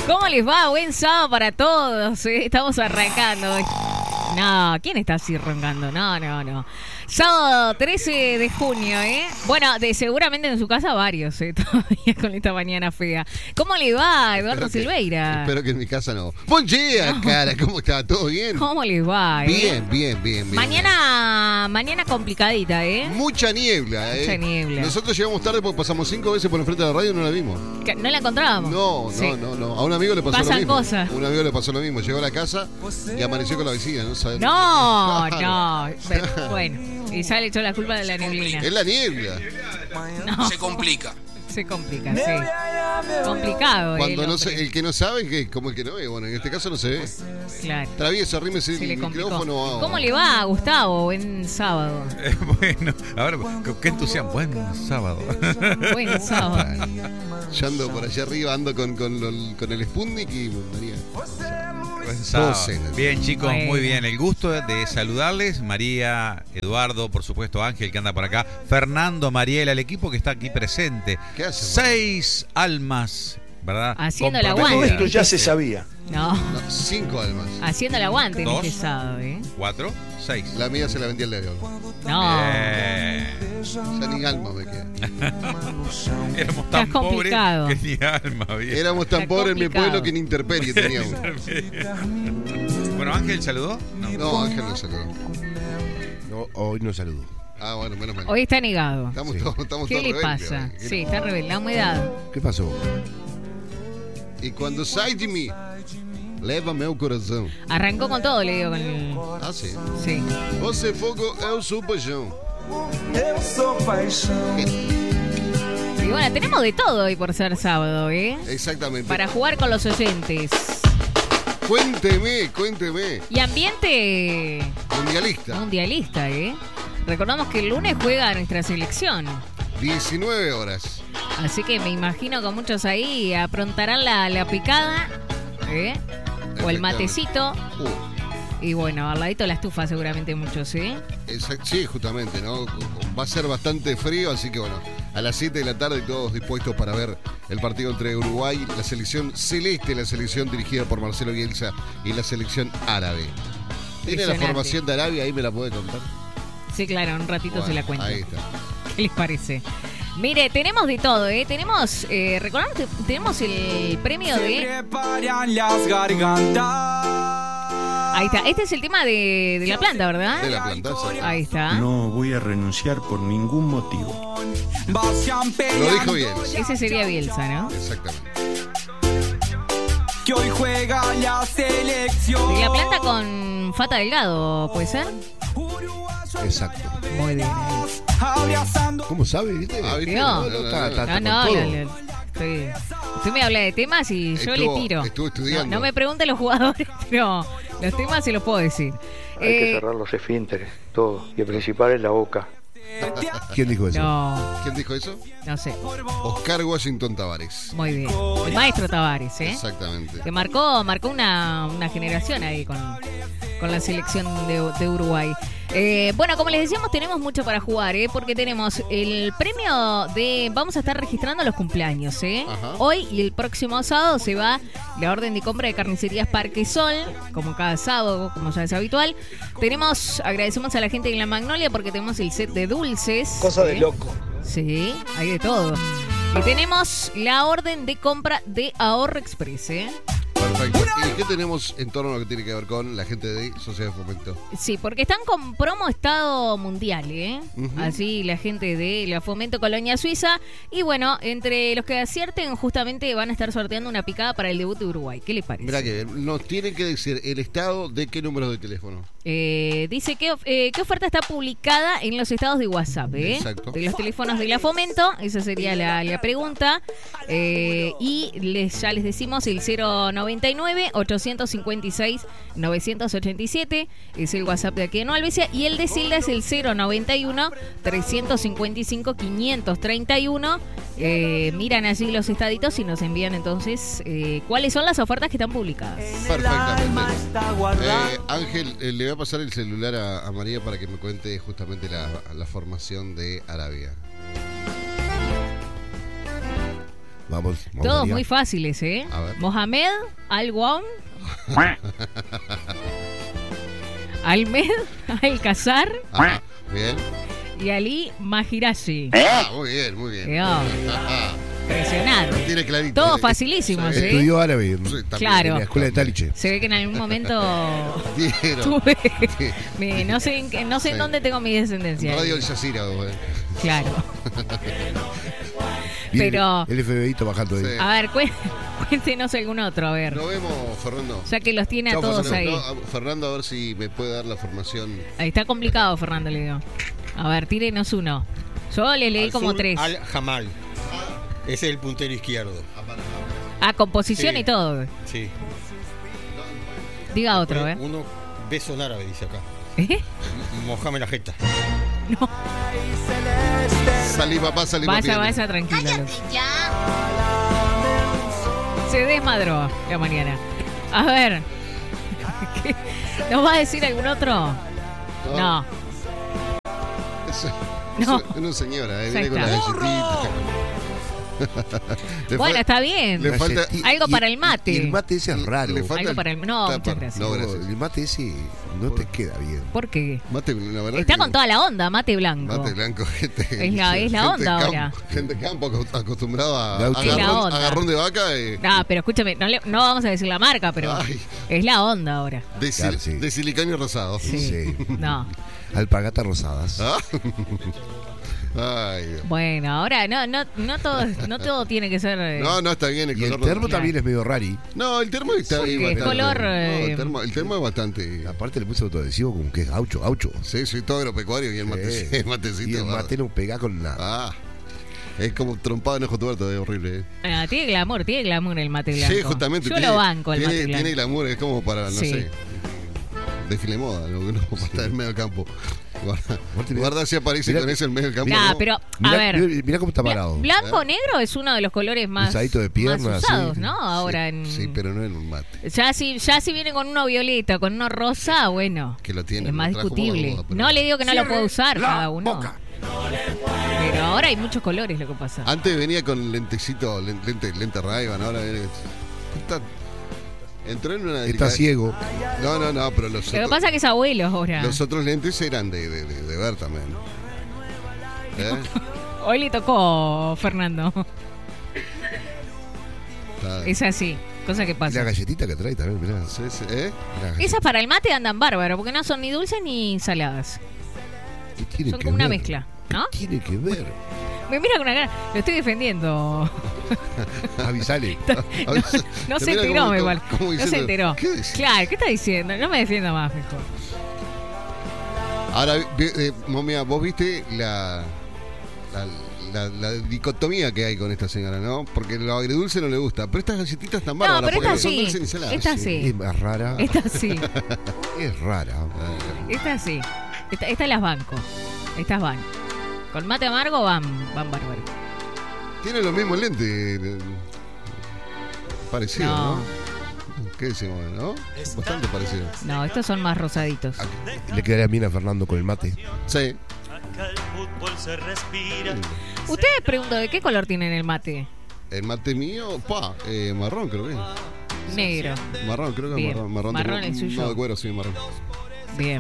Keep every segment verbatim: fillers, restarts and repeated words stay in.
¿Cómo les va? Buen sábado para todos. ¿eh? Estamos arrancando. No, ¿quién está así roncando? No, no, no. Sábado trece de junio, ¿eh? Bueno, de seguramente en su casa varios, ¿eh? Todavía con esta mañana fea. ¿Cómo le va, Eduardo espero que, Silveira? Espero que en mi casa no. Buen día, no. cara. ¿Cómo está? ¿Todo bien? ¿Cómo les va, eh? Bien, bien, bien, bien. Mañana, mañana complicadita, ¿eh? Mucha niebla, ¿eh? Mucha niebla. Nosotros llegamos tarde porque pasamos cinco veces por enfrente de la radio y no la vimos. ¿No la encontrábamos? No, sí. no, no, no. A un amigo le pasó Pasan lo mismo. cosas. A un amigo le pasó lo mismo. Llegó a la casa y amaneció con la vecina, ¿no? ¿Sabes? No, no. Pero, bueno, y ya le echó la culpa de la neblina. Es la niebla. No. Se complica. Se complica, sí. Complicado. Cuando el, no se, el que no sabe, que como el que no ve. Bueno, en este caso no se ve. Claro. Travieso, arrímese el micrófono. ¿Cómo le va, Gustavo? Buen sábado. Eh, bueno, a ver, qué entusiasmo. Buen sábado. Buen sábado. Yo ando por allá arriba, ando con, con, con el Sputnik y María. Buen sábado. Bien, chicos, bueno. Muy bien. El gusto de saludarles. María, Eduardo, por supuesto, Ángel, que anda por acá. Fernando, Mariela, el equipo que está aquí presente. ¿Qué hace? Seis almas, ¿verdad? Haciendo el aguante. Esto ya se sabía. No. no. Cinco almas. Haciendo el aguante en Dos, este sábado, ¿eh? Cuatro, seis. La mía se la vendía el diario. No. Bien. Ya ni alma me queda. Éramos tan pobres que ni alma había. Éramos tan Está pobres en mi complicado. pueblo que ni interperie teníamos. Bueno, Ángel saludó. No, no Ángel no saludó. No, hoy no saludo. Ah, bueno, menos mal. Hoy está negado. Estamos Sí. todos, estamos ¿Qué todos le rebeldes, pasa? ¿Qué Sí, está rebelde. La humedad. ¿Qué pasó? E quando sai de mim, leva meu coração. Arrancó con todo, le digo, con el... Ah, sim. Sí. Você fogo, eu sou paixão. Eu sou paixão. Y bueno, tenemos de todo hoy por ser sábado, ¿eh? Exactamente. Para jugar con los oyentes. Cuénteme, cuénteme. Y ambiente Mundialista. mundialista, ¿eh? Recordamos que el lunes juega nuestra selección. diecinueve horas. Así que me imagino que muchos ahí aprontarán la, la picada, ¿eh? O el matecito. Uh, Y bueno, al ladito de la estufa seguramente muchos, ¿eh? exact- sí, justamente, ¿no? Va a ser bastante frío, así que bueno, a las siete de la tarde todos dispuestos para ver el partido entre Uruguay, la selección celeste, la selección dirigida por Marcelo Bielsa y la selección árabe. ¿Tiene la Impresionante. formación de Arabia? Ahí me la puede contar. Sí, claro, en un ratito Bueno, se la cuento. ahí está. ¿Qué les parece? Mire, tenemos de todo, ¿eh? Tenemos, eh, recordamos que tenemos el premio Se de... preparan las gargantas. Ahí está, este es el tema de, de la planta, ¿verdad? De la plantaza. Ahí está. No voy a renunciar por ningún motivo. Vayan Lo dijo bien. Ese sería Bielsa, ¿no? Exactamente. Que hoy juega la selección. De la planta con Fata Delgado, ¿puede ser? Exacto. Muy bien. Abrazando. ¿Cómo sabe? ¿Viste? Ah, ¿viste? No, No, no, no, está- no. está- No, no, con la- todo. la- estoy, usted me habla de temas y yo Estuvo- le tiro. estuvo estudiando. No, no me pregunte los jugadores, pero los temas se los puedo decir. Hay que Eh, cerrar los esfínteres, todo. Y el principal es la boca. ¿Quién dijo eso? no, ¿Quién dijo eso? no sé. Oscar Washington Tavares. Muy bien. El maestro Tavares, ¿eh? Exactamente. Que marcó, marcó una, una generación ahí con, con la selección de, de Uruguay. Eh, bueno, como les decíamos, tenemos mucho para jugar, ¿eh? Porque tenemos el premio de... Vamos a estar registrando los cumpleaños, ¿eh? Ajá. Hoy y el próximo sábado se va la orden de compra de carnicerías Parque Sol, como cada sábado, como ya es habitual. Tenemos, agradecemos a la gente de La Magnolia porque tenemos el set de dulces. Cosa de ¿eh? loco. Sí, hay de todo. Y tenemos la orden de compra de Ahorro Express, ¿eh? Perfecto. ¿Y qué tenemos en torno a lo que tiene que ver con la gente de Sociedad de Fomento? Sí, porque están con promo Estado Mundial, ¿eh? Ujú. Así la gente de la Fomento Colonia Suiza. Y bueno, entre los que acierten, justamente van a estar sorteando una picada para el debut de Uruguay. ¿Qué le parece? Mirá que bien. Nos tiene que decir el estado de qué número de teléfono. Eh, dice que of- eh, qué oferta está publicada en los estados de WhatsApp, ¿eh? Exacto. De los teléfonos de la Fomento, esa sería la, la pregunta. Eh, y les, ya les decimos el cero noventa y nueve, ochocientos cincuenta y seis, novecientos ochenta y siete, es el WhatsApp de aquí en Alvesia. Y el de Silda es el cero noventa y uno, trescientos cincuenta y cinco, quinientos treinta y uno. Eh, miran allí los estaditos y nos envían entonces eh, cuáles son las ofertas que están publicadas. Perfectamente. Eh, Ángel, eh, le voy a pasar el celular a, a María para que me cuente justamente la, la formación de Arabia. Vamos, vamos Todos María. muy fáciles, ¿eh? A ver. Mohamed Al-Won, Ahmed Al-Kazar Ajá, bien. y Ali Mahirashi. Ah, muy bien, muy bien. Cuidado. Impresionante. Tiene clarito. Todos facilísimos, Sí. ¿eh? Estudió árabe Sí, también. Claro. en la escuela de Taliche. Se ve que en algún momento Quiero. tuve. Sí. mi- no sé en, qué- no sé en Sí. dónde tengo mi descendencia. Radio El Jazeera, güey. Claro. Viene Pero- El F B I bajando ahí. Sí. A ver, cué- cuéntenos algún otro, a ver. Nos vemos, Fernando. Ya que los tiene a Chau, todos ahí. No, a- Fernando, a ver si me puede dar la formación. Ahí está complicado, Fernando, le digo. A ver, tírenos uno. Yo le leí como Al-Sur tres. Al-Jamal. Ese es el puntero izquierdo. Ah, composición Sí. y todo. Sí. Diga otro, ¿eh? Uno, beso en árabe, dice acá. ¿Eh? Mojame la jeta. No, Salí, papá, salí, vaya, papá. vaya, tranquilo. Se desmadró la mañana. A ver. ¿Qué? ¿Nos va a decir algún otro? No. Eso, No. eso, una señora, eh, Ya viene con está. las galletitas. Le Bueno, fal- está bien. Le falta- Galleti- Algo y- para el mate. Y el mate ese es raro. Le falta Algo para el- no, tupper. muchas gracias. No, No, gracias. el mate ese no te queda bien. ¿Por qué? Mate, la verdad Está que- con toda la onda, mate blanco. Mate blanco, gente. Es la- es la gente onda campo- ahora. Gente campo aco- acostumbrada a Gaucho. Es la agarrón, onda. agarrón de vaca. eh, No, pero escúchame, no, le- no vamos a decir la marca, pero Ay. es la onda ahora. de, sil- Claro, sí. de siliconio rosado. Sí. Sí. No. Alpargatas rosadas. ¿Ah? Ay, Dios. Bueno, ahora no, no, no todo, no todo tiene que ser. eh, No, no, está bien el Y el color. termo rosa. también es medio rari. No, el termo está Porque ahí es bastante. color, No, eh, el, termo, el termo es bastante. Aparte le puse autoadhesivo como que es gaucho, gaucho. Sí, soy todo agropecuario y el, mate, Sí. el matecito. Y el va. mate no pega con nada. Ah, es como trompado en ojo tuerto, es horrible. eh. ah, tiene glamour, tiene glamour el mate blanco. Sí, justamente. Yo tiene, lo banco el tiene, mate blanco. Tiene glamour, es como para, no Sí. sé, desfile de moda, ¿no? No, para estar en medio del campo. Guarda, guarda si aparece Mirá- con eso en medio del campo. Nah, ¿no? pero a Mirá, ver. mirá, mirá cómo está Bla- parado. Blanco negro es uno de los colores más, Usadito de pierna, más usados, sí. ¿no? Ahora en. Sí, pero no en un mate. Ya si, ya si viene con uno violeta, con uno rosa, bueno. Que lo tiene, es más lo trajo discutible. por la duda, pero- No le digo que no lo puedo usar la cada uno. boca. Pero ahora hay muchos colores lo que pasa. Antes venía con lentecito, len- lente, lente Ray-Ban, ahora viene. Está, entró en una. Está delicada- ciego. No, no, no, pero los Lo que otros, pasa es que es abuelo ahora. los otros lentes eran de, de, de, de ver también. ¿Eh? Hoy le tocó Fernando. Está- Es así, cosa que Y la pasa. galletita que trae también, mirá. sí, sí, ¿eh? Mirá, galleta. Esas para el mate andan bárbaro, porque no son ni dulces ni saladas. ¿Qué tiene Son que como una ver? mezcla, ¿no? ¿Qué tiene que ver? Me mira con una cara. Lo estoy defendiendo. Avisale. A ver, No te se mira enteró, como- me como- igual. como No se diciendo, enteró. ¿qué decís? Claro, ¿qué está diciendo? No me defienda más, mejor. Ahora, vi- eh, momia, vos viste la, la, la, la dicotomía que hay con esta señora, ¿no? Porque lo agridulce no le gusta, pero estas galletitas están No, bárbaras pero porque esta son sí. dulces ni saladas. Esta sí. Es más rara. Esta sí. Es rara. Esta sí. Esta- Estas las banco. Estas van. Con mate amargo van, van bárbaro. Tiene los mismos lentes. eh, Parecido, No. ¿no? ¿Qué decimos, no? Bastante parecido. No, estos son más rosaditos. Le quedaría bien a Fernando con el mate. Sí. Ustedes pregunto, ¿de qué color tienen el mate? El mate mío, pa, eh, marrón creo que es. Negro. Marrón, creo que es Bien. marrón. Marrón, de Marrón cu- el suyo. No, de cuero, sí, marrón. Bien.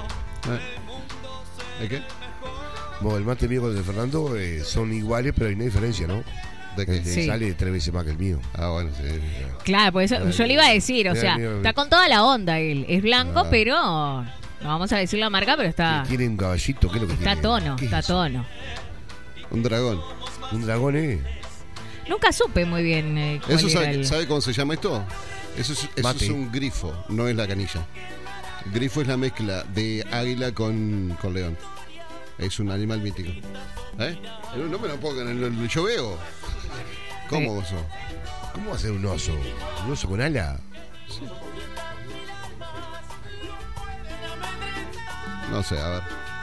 Eh. ¿De qué? Bueno, el mate mío con el de Fernando eh, son iguales, pero hay una diferencia, ¿no? ¿De qué? El de Sí. sale tres veces más que el mío. Ah, bueno, sí. sí. Claro, por eso yo le iba a decir, o Mira, sea, mira, mira. está con toda la onda él. Es blanco, Ah. pero no vamos a decir la marca, pero está Tiene un caballito, ¿qué es lo que está a tiene? tono, ¿Qué es está a eso? tono. Un dragón. Un dragón, ¿eh? Nunca supe muy bien eh, cuál ¿Eso era sabe, el- sabe cómo se llama esto? Eso, es, eso Mate. es un grifo, no es la canilla. El grifo es la mezcla de águila con, con león. Es un animal mítico. ¿Eh? No me lo pongan, lo- lo- yo veo. ¿Cómo Sí. oso? ¿Cómo va a ser un oso? ¿Un oso con ala? No sé, a ver.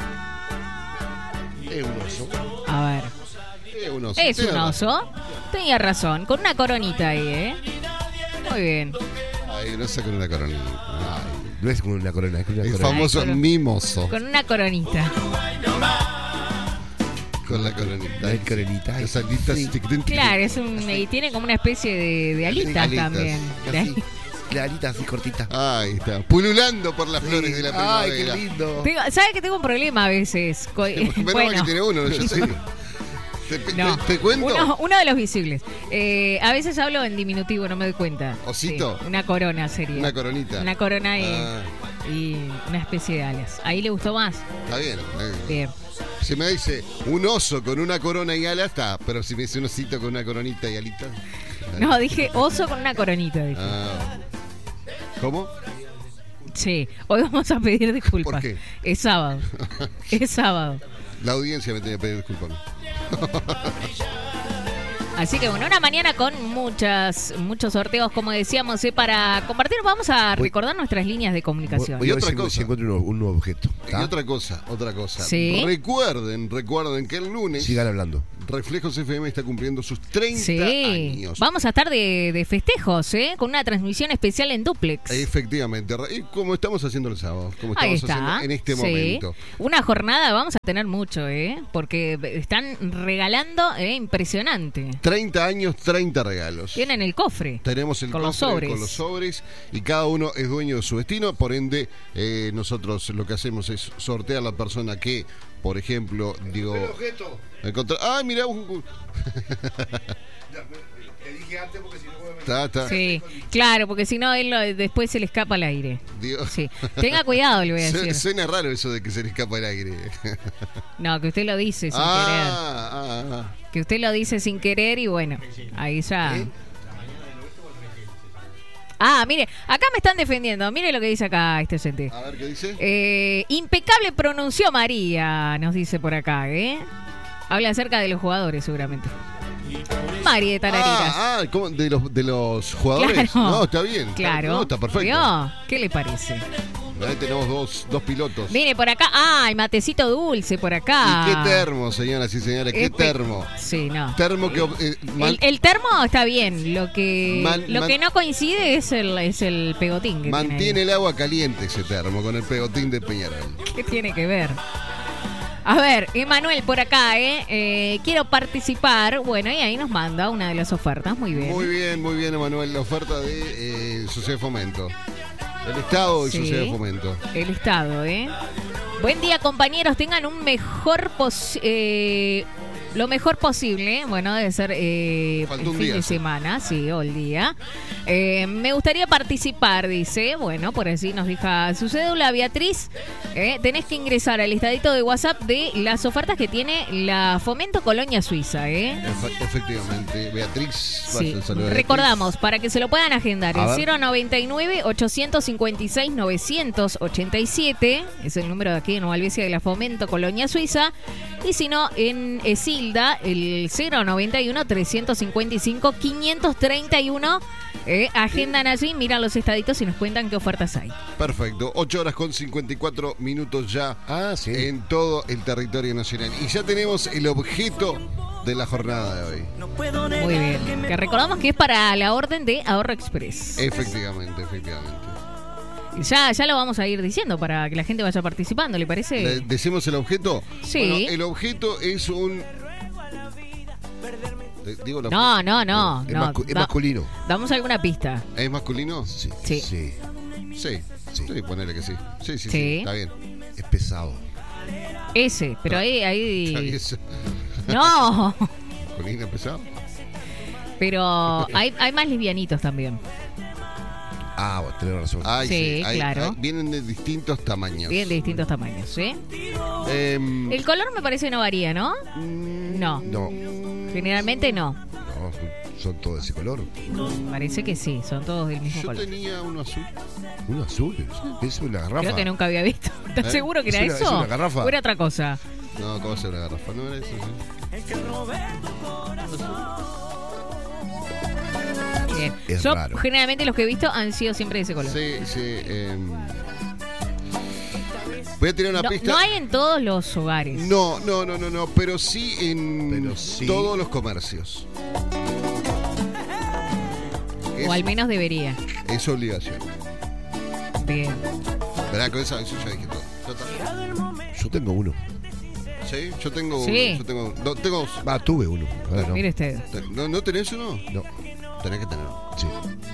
Es un oso. A ver. Es un oso. Es Tiene un razón. oso. Tenía razón, con una coronita ahí, ¿eh? Muy bien. Ay, no sé con una coronita. Ay, no es como una corona, es como una El corona. famoso Ay, pero- mimoso. Con una coronita. Con la coronita. La coronita. Las alitas. Sí. Claro, es un, y tiene como una especie de, de alitas, Alitas. también. De Así, ali- la alita así cortita. Ahí está. Pululando por las flores de la Ay, primavera. qué lindo. Tengo- ¿Sabe que tengo un problema a veces? Co- Menos mal bueno, que tiene uno, yo sé. ¿Te, te- no. te cuento? Uno, uno de los visibles. Eh, a veces hablo en diminutivo, no me doy cuenta. ¿Osito? Sí, una corona sería. Una coronita. Una corona y, Ah, y una especie de alas. ¿Ahí le gustó más? está bien. eh. Bien. Si me dice un oso con una corona y alas, está. Pero si me dice un osito con una coronita y alitas. No, dije oso con una coronita. Dije. Ah. ¿Cómo? Sí, hoy vamos a pedir disculpas. ¿Por qué? Es sábado. Es sábado. La audiencia me tenía que pedir disculpas. Así que bueno, una mañana con muchas, muchos sorteos, como decíamos, eh, para compartir. Vamos a Voy- recordar nuestras líneas de comunicación. Voy a ver otra si, cosa. si encuentro un, un nuevo objeto. Y ¿Está? otra cosa, otra cosa. Sí. Recuerden, recuerden que el lunes Sigan hablando. Reflejos F M está cumpliendo sus treinta Sí, años. vamos a estar de, de festejos, ¿eh? Con una transmisión especial en duplex. Efectivamente, y como estamos haciendo el sábado, como Ahí estamos está. haciendo en este Sí. momento. Una jornada vamos a tener mucho, ¿eh? Porque están regalando, ¿eh? Impresionante. treinta años, treinta regalos. Tienen el cofre. Tenemos el Con los cofre sobres. con los sobres y cada uno es dueño de su destino, por ende eh, nosotros lo que hacemos es sortear a la persona que, por ejemplo, digo... objeto. encontrar- ¡Ah, mirá! Un... Te dije antes porque si no puedo Está, está. Sí, claro, porque si no, él lo- después se le escapa al aire. Digo- Sí. Tenga cuidado, le voy a Su- decir. Suena raro eso de que se le escapa el aire. No, que usted lo dice sin ah, querer. ah, ah. Que usted lo dice sin querer y bueno, ahí ya. ¿Eh? Ah, mire, acá me están defendiendo. Mire lo que dice acá este oyente. A ver qué dice. Eh, impecable pronunció María, nos dice por acá, ¿eh? Habla acerca de los jugadores, seguramente. Mari de Tarariras. Ah, ah, ¿cómo? ¿De los, de los jugadores? Claro. No, está bien. está- Claro. no, está perfecto. ¿Vio? ¿Qué le parece? Ahí tenemos dos, dos pilotos. Mire, por acá. ¡Ay, matecito dulce por acá! ¿Y qué termo, señoras y señores? ¿Qué Espe- termo? Sí, no. Termo que... eh, mal- El, el termo está bien. Lo que Man- lo man- que no coincide es el, es el pegotín que mantiene tiene el agua caliente ese termo con el pegotín de Peñarol. ahí. ¿Qué tiene que ver? A ver, Emanuel por acá, ¿eh? Eh, Quiero participar. Bueno, y ahí nos manda una de las ofertas. Muy bien. Muy bien, muy bien, Emanuel. La oferta de eh, Sociedad de Fomento. El Estado y Sí. Sociedad de Fomento. El Estado, ¿eh? Buen día, compañeros. Tengan un mejor pos- eh, lo mejor posible. ¿eh? Bueno, debe ser eh, Faltó el un fin día, de sí. semana, sí, o el día. Eh, me gustaría participar, dice. Bueno, por así nos deja su cédula, Beatriz. Eh, tenés que ingresar al estadito de WhatsApp de las ofertas que tiene la Fomento Colonia Suiza, ¿eh? Efe- Efectivamente. Beatriz. Sí. vaya, saluda a Beatriz. Recordamos, para que se lo puedan agendar, A el ver. cero noventa y nueve, ochocientos cincuenta y seis, novecientos ochenta y siete, es el número de aquí en Albesia de la Fomento Colonia Suiza, y si no, en Esilda, el cero noventa y uno, trescientos cincuenta y cinco, quinientos treinta y uno, eh, agendan allí, miran los estaditos y nos cuentan qué ofertas hay. Perfecto. ocho horas con cincuenta y cuatro minutos ya Ah, sí. en todo el territorio nacional. Y ya tenemos el objeto de la jornada de hoy. Muy bien, que recordamos que es para la orden de Ahorro Express. Efectivamente, efectivamente. Ya, ya lo vamos a ir diciendo para que la gente vaya participando, ¿le parece? ¿Le- ¿Decimos el objeto? Sí. Bueno, el objeto es un... ¿Le- ¿Digo la No, no, no. Es, no. mascu- es Da- masculino. Damos alguna pista. ¿Es masculino? Sí. Sí. Sí. Sí. Sí, Sí. ponele que sí. Sí, sí, sí. Sí. Está bien. Es pesado. Ese, pero ahí, Está ahí. bien. No, ¿Masculino pesado? pero hay, hay más livianitos también. Ah, vos tenés razón. Ay, Sí, hay- claro. hay- vienen de distintos tamaños. Bien de distintos tamaños, ¿sí? Em, El color me parece no varía, ¿no? No, No, generalmente no. no, son todos de ese color. Parece que sí, son todos del mismo yo color. tenía uno azul. Uno azul. Es una garrafa. Creo que nunca había visto. ¿Estás ¿Eh? seguro que Es era una- eso? es una garrafa. ¿O era otra cosa? No, ¿cómo se una garrafa? No era eso, sí. Bien. Es Yo raro. generalmente los que he visto han sido siempre de ese color. Sí, sí. em. Voy a tirar una No, pista. no hay en todos los hogares. No, no, no, no, no, pero sí en Pero sí. todos los comercios. Es, O al menos debería. es obligación. Bien. Verá, con esa, eso ya dije todo. Ya está. Yo tengo uno. Sí, yo tengo Sí. uno. Yo tengo, no, tengo Va, tuve uno. Ahora no. Mire usted. ¿No, ¿No tenés uno? No. Tenés que tener. Sí.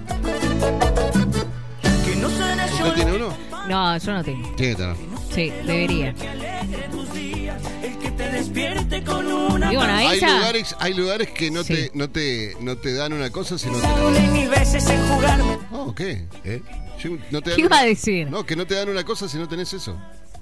¿Usted tiene uno? No, yo no tengo. Tiene que tener. Sí, debería. Y bueno, ahí Hay ya. lugares, hay lugares que no, Sí. te, no, te, no te dan una cosa si no te dan. Oh, ¿qué? ¿Eh? Sí, no te dan ¿Qué iba una- a decir? No, que no te dan una cosa si no tenés eso.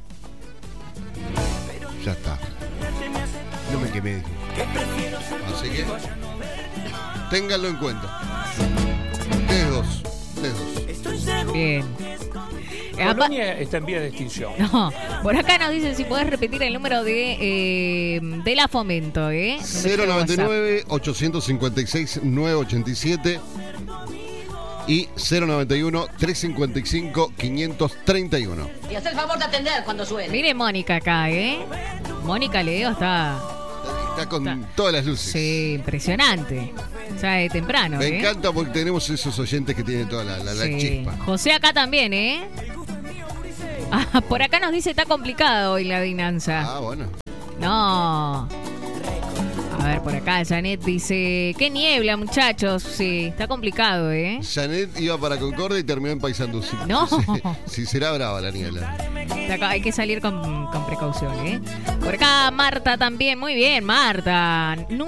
Ya está. No me quemé. Así que ténganlo en cuenta. Ustedes dos. Ustedes dos. Bien. Eh, apa- Colonia está en vía de extinción. No, por acá nos dicen si podés repetir el número de eh, de la Fomento, ¿eh? cero noventa y nueve, ochocientos cincuenta y seis, novecientos ochenta y siete y cero noventa y uno, trescientos cincuenta y cinco, quinientos treinta y uno. Y haz el favor de atender cuando suene. Mire Mónica acá, ¿eh? Mónica Leo está... Está con Está. todas las luces. Sí, impresionante. Ya de temprano, Me ¿eh? encanta porque tenemos esos oyentes que tienen toda la, la- la Sí. chispa. José acá también, ¿eh? Ah, por acá nos dice está complicado hoy la adivinanza. Ah, bueno. No. A ver, por acá Janet dice, qué niebla, muchachos. Sí, está complicado, ¿eh? Janet iba para Concordia y terminó en Paysandú. Si, No. si, si será brava la niebla. Está acá, hay que salir con, con precaución, ¿eh? Por acá Marta también, muy bien, Marta.